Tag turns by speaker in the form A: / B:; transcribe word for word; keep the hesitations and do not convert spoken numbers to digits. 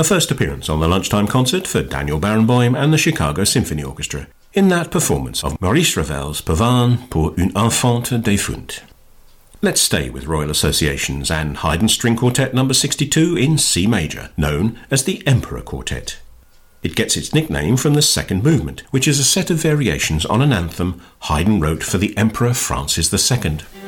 A: A first appearance on the lunchtime concert for Daniel Barenboim and the Chicago Symphony Orchestra, in that performance of Maurice Ravel's Pavane pour une enfante défunte. Let's stay with Royal Associations and Haydn String Quartet number sixty-two in C major, known as the Emperor Quartet. It gets its nickname from the second movement, which is a set of variations on an anthem Haydn wrote for the Emperor Francis the Second.